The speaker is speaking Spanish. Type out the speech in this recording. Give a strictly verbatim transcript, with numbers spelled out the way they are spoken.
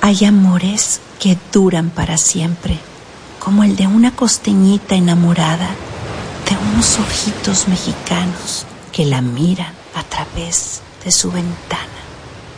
Hay amores que duran para siempre, como el de una costeñita enamorada de unos ojitos mexicanos que la miran a través de su ventana.